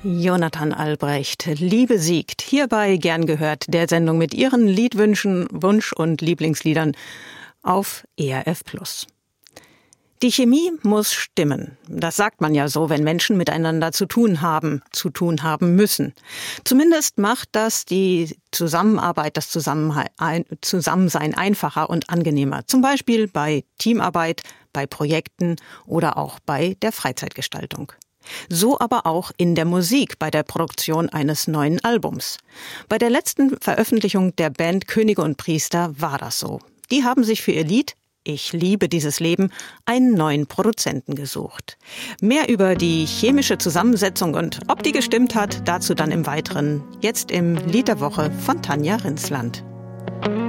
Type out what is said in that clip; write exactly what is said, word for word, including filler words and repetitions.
Jonathan Albrecht, Liebe siegt, hierbei gern gehört, der Sendung mit Ihren Liedwünschen, Wunsch- und Lieblingsliedern auf E R F Plus. Die Chemie muss stimmen. Das sagt man ja so, wenn Menschen miteinander zu tun haben, zu tun haben müssen. Zumindest macht das die Zusammenarbeit, das Zusammensein einfacher und angenehmer. Zum Beispiel bei Teamarbeit, bei Projekten oder auch bei der Freizeitgestaltung. So aber auch in der Musik bei der Produktion eines neuen Albums. Bei der letzten Veröffentlichung der Band Könige und Priester war das so. Die haben sich für ihr Lied Ich liebe dieses Leben einen neuen Produzenten gesucht. Mehr über die chemische Zusammensetzung und ob die gestimmt hat, dazu dann im Weiteren. Jetzt im Lied der Woche von Tanja Rinsland.